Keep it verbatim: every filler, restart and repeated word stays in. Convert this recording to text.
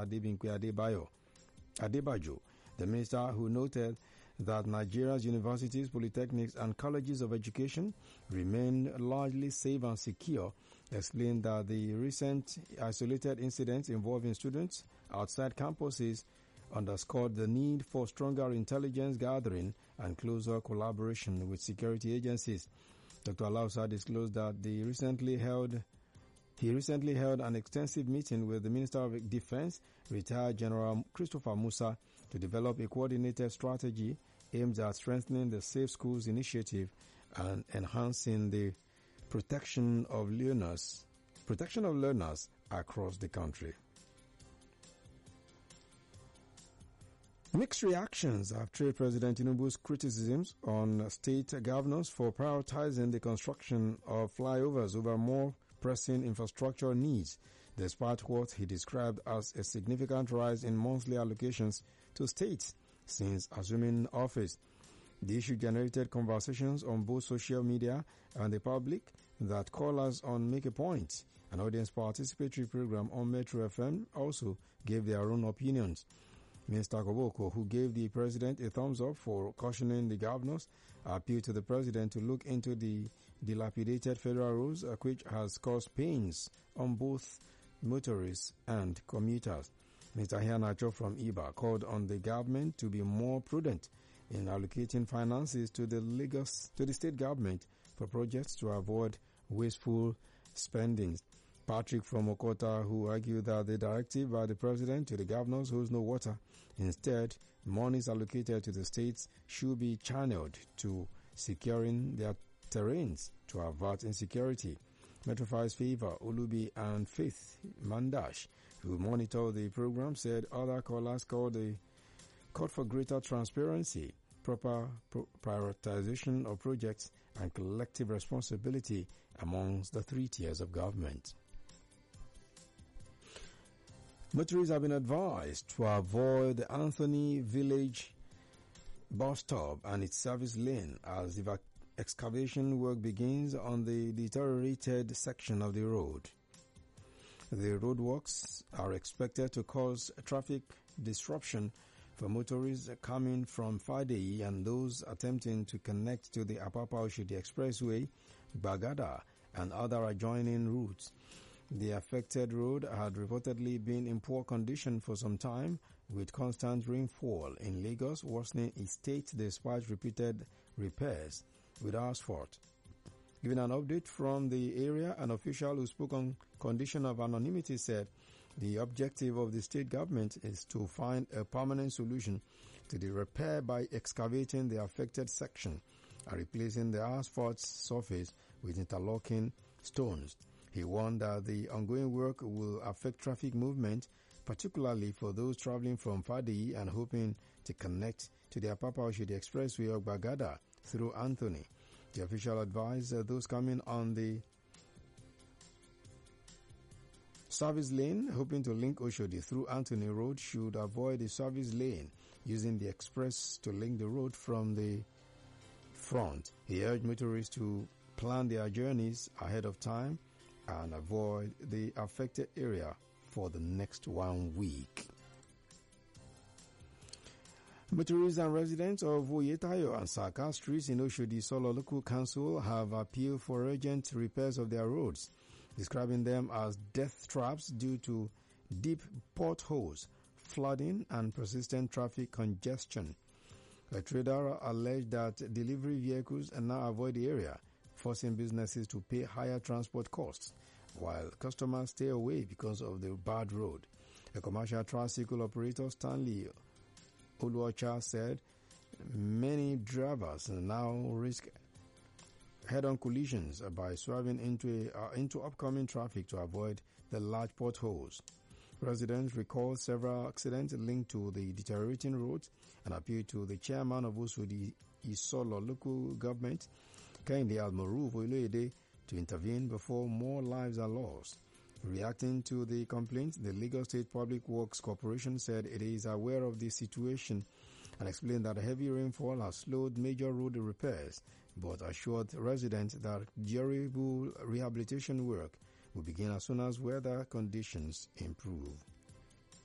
Adebimpe Adebayo. Adebayo, the minister who noted that Nigeria's universities, polytechnics and colleges of education remain largely safe and secure, explained that the recent isolated incidents involving students outside campuses underscored the need for stronger intelligence gathering and closer collaboration with security agencies. Doctor Alausa disclosed that the recently held He recently held an extensive meeting with the Minister of Defense, retired General Christopher Musa, to develop a coordinated strategy aimed at strengthening the Safe Schools initiative and enhancing the protection of learners, protection of learners across the country. Mixed reactions have trailed President Tinubu's criticisms on state governors for prioritizing the construction of flyovers over more pressing infrastructure needs, despite what he described as a significant rise in monthly allocations to states since assuming office. The issue generated conversations on both social media and the public that callers on Make a Point, an audience participatory program on Metro F M, also gave their own opinions. Mister Koboko, who gave the president a thumbs up for cautioning the governors, appealed to the president to look into the dilapidated federal roads, which has caused pains on both motorists and commuters. Mister Hianacho from I B A called on the government to be more prudent in allocating finances to the Lagos, to the state government for projects to avoid wasteful spending. Patrick from Okota, who argued that the directive by the president to the governors holds no water. Instead, monies allocated to the states should be channeled to securing their terrains to avert insecurity. Metrofile's Favor, Olubi and Faith Mandash, who monitored the program, said other callers called, the, called for greater transparency, proper pro- prioritization of projects, and collective responsibility amongst the three tiers of government. Motorists have been advised to avoid the Anthony Village bus stop and its service lane as the vac- excavation work begins on the deteriorated section of the road. The roadworks are expected to cause traffic disruption for motorists coming from Fadeyi and those attempting to connect to the Apapa-Oshodi Expressway, Bagada, and other adjoining routes. The affected road had reportedly been in poor condition for some time, with constant rainfall in Lagos worsening its state despite repeated repairs with asphalt. Giving an update from the area, an official who spoke on condition of anonymity said the objective of the state government is to find a permanent solution to the repair by excavating the affected section and replacing the asphalt surface with interlocking stones. He warned that the ongoing work will affect traffic movement, particularly for those traveling from Fadeyi and hoping to connect to the Apapa-Oshodi Expressway of Bagada through Anthony. The official advised uh, those coming on the service lane hoping to link Oshodi through Anthony Road should avoid the service lane using the express to link the road from the front. He urged motorists to plan their journeys ahead of time and avoid the affected area for the next one week. Motorists and residents of Oyetayo and Saka streets in Oshodi Solo Local Council have appealed for urgent repairs of their roads, describing them as death traps due to deep potholes, flooding, and persistent traffic congestion. A trader alleged that delivery vehicles now avoid the area, forcing businesses to pay higher transport costs, while customers stay away because of the bad road. A commercial tricycle operator, Stanley Oluocha, said many drivers now risk head-on collisions by swerving into, a, uh, into upcoming traffic to avoid the large potholes. Residents recall several accidents linked to the deteriorating roads and appealed to the chairman of Oshodi Isolo local government, Kehinde Almoruf Oloyede, to intervene before more lives are lost. Reacting to the complaints, the Lagos State Public Works Corporation said it is aware of the situation and explained that heavy rainfall has slowed major road repairs, but assured residents that durable rehabilitation work will begin as soon as weather conditions improve.